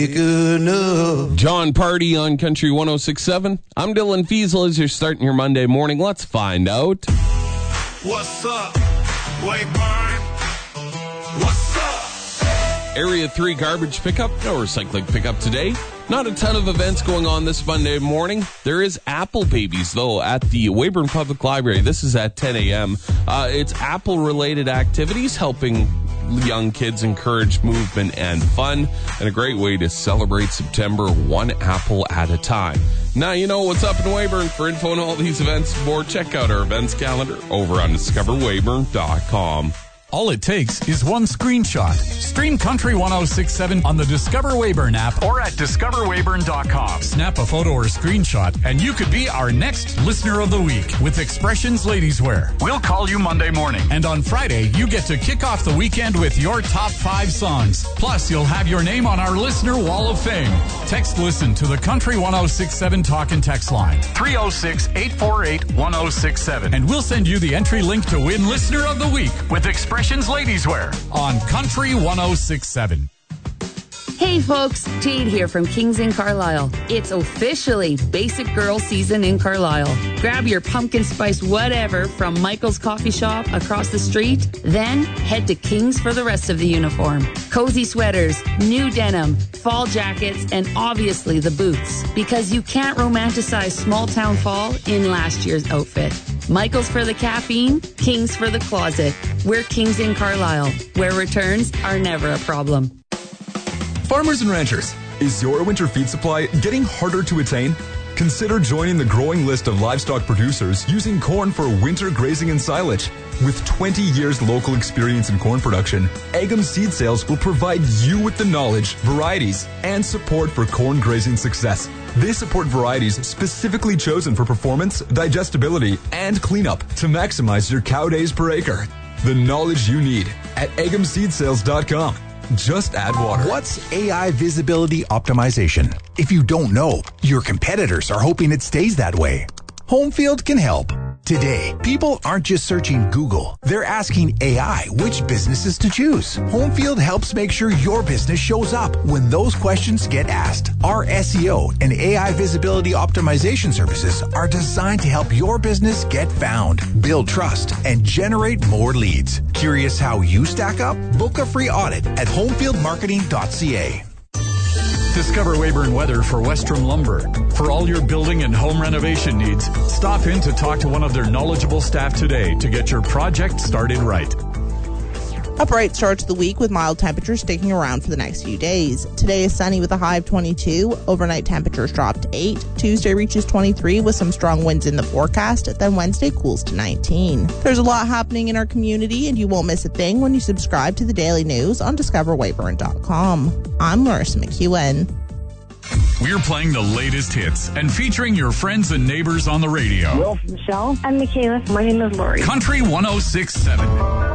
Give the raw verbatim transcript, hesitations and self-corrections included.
Good enough. John Party on Country one oh six point seven. I'm Dylan Fiesel as you're starting your Monday morning. Let's find out. What's up? Wayburn. What's up? Area three garbage pickup, no recycling pickup today. Not a ton of events going on this Monday morning. There is Apple Babies, though, at the Weyburn Public Library. This is at ten a.m. Uh, it's Apple-related activities helping young kids encourage movement and fun, and a great way to celebrate September one apple at a time. Now you know what's up in Weyburn. For info on all these events and more, check out our events calendar over on discover weyburn dot com. All it takes is one screenshot. Stream Country one oh six point seven on the Discover Weyburn app or at discover weyburn dot com. Snap a photo or screenshot, and you could be our next Listener of the Week with Expressions Ladies Wear. We'll call you Monday morning. And on Friday, you get to kick off the weekend with your top five songs. Plus, you'll have your name on our Listener Wall of Fame. Text Listen to the Country one oh six point seven talk and text line. three oh six, eight four eight, one oh six seven. And we'll send you the entry link to win Listener of the Week with Expressions Ladies Wear on Country one oh six point seven. Hey folks, Jade here from Kings in Carlisle. It's officially Basic Girl season in Carlisle. Grab your pumpkin spice whatever from Michael's Coffee Shop across the street, then head to Kings for the rest of the uniform. Cozy sweaters, new denim, fall jackets, and obviously the boots, because you can't romanticize small town fall in last year's outfit. Michael's for the caffeine, Kings for the closet. We're Kings in Carlisle, where returns are never a problem. Farmers and ranchers, is your winter feed supply getting harder to attain? Consider joining the growing list of livestock producers using corn for winter grazing and silage. With twenty years local experience in corn production, Agam Seed Sales will provide you with the knowledge, varieties, and support for corn grazing success. They support varieties specifically chosen for performance, digestibility, and cleanup to maximize your cow days per acre. The knowledge you need at agam seed sales dot com. Just add water. What's A I visibility optimization? If you don't know, your competitors are hoping it stays that way. Homefield can help. Today, people aren't just searching Google. They're asking A I which businesses to choose. Homefield helps make sure your business shows up when those questions get asked. Our S E O and A I visibility optimization services are designed to help your business get found, build trust, and generate more leads. Curious how you stack up? Book a free audit at homefield marketing dot c a. Discover Weyburn Weather for Westrom Lumber. For all your building and home renovation needs, stop in to talk to one of their knowledgeable staff today to get your project started right. A bright start to the week with mild temperatures sticking around for the next few days. Today is sunny with a high of twenty-two. Overnight temperatures drop to eight. Tuesday reaches twenty-three with some strong winds in the forecast. Then Wednesday cools to nineteen. There's a lot happening in our community, and you won't miss a thing when you subscribe to the daily news on discover weyburn dot com. I'm Larissa McEwen. We're playing the latest hits and featuring your friends and neighbors on the radio. Will, Michelle, and Michaela. My name is Lori. Country one oh six point seven.